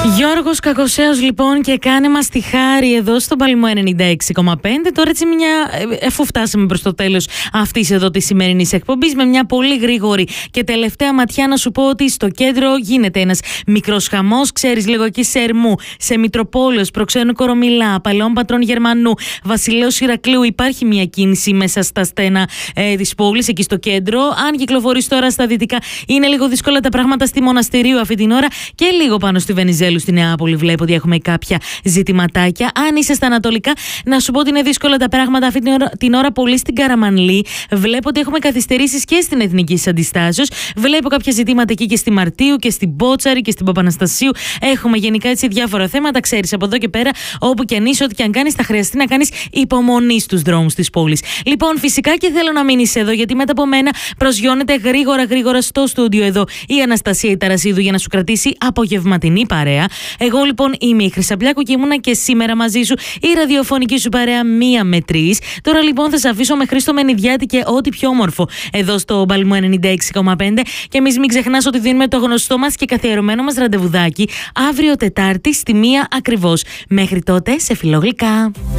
Γιώργος Κακοσέος λοιπόν, και κάνε μας τη χάρη εδώ στον Παλμό 96,5. Τώρα έτσι αφού φτάσαμε προς το τέλος αυτής εδώ της σημερινής εκπομπής, με μια πολύ γρήγορη και τελευταία ματιά να σου πω ότι στο κέντρο γίνεται ένας μικρός χαμός. Ξέρεις, λίγο εκεί σε Ερμού, σε Μητροπόλεως, Προξένου Κορομιλά, Παλαιών Πατρών Γερμανού, Βασιλέως Ηρακλείου υπάρχει μια κίνηση μέσα στα στένα της πόλης, εκεί στο κέντρο. Αν κυκλοφορείς τώρα στα δυτικά, είναι λίγο δύσκολα τα πράγματα στη Μοναστηρίου αυτή την ώρα και λίγο πάνω στη Βενιζέλου στη Νεάπολη. Βλέπω ότι έχουμε κάποια ζητηματάκια. Αν είσαι στα ανατολικά, να σου πω ότι είναι δύσκολα τα πράγματα αυτή την ώρα πολύ στην Καραμανλή. Βλέπω ότι έχουμε καθυστερήσεις και στην Εθνική Αντιστάσεως. Βλέπω κάποια ζητήματα εκεί και στη Μαρτίου και στην Μπότσαρη και στην Παπαναστασίου. Έχουμε γενικά έτσι διάφορα θέματα. Ξέρεις, από εδώ και πέρα, όπου και αν είσαι, ό,τι και αν κάνεις, θα χρειαστεί να κάνεις υπομονή στους δρόμους της πόλης. Λοιπόν, φυσικά και θέλω να μείνεις εδώ, γιατί μετά από μένα προσγειώνεται γρήγορα στο στούντιο εδώ η Αναστασία η Ταρασίδου για να σου κρατήσει απογευματινή παρέα. Εγώ λοιπόν είμαι η Χρυσαμπλιάκου και ήμουνα και σήμερα μαζί σου η ραδιοφωνική σου παρέα 1 με 3. Τώρα λοιπόν θα σε αφήσω με Χρήστο Μενιδιάτη και ό,τι πιο όμορφο εδώ στο Παλμό 96,5. Και εμείς μην ξεχνάς ότι δίνουμε το γνωστό μας και καθιερωμένο μας ραντεβουδάκι αύριο Τετάρτη στη 1 ακριβώς. Μέχρι τότε, σε φιλόγλυκά.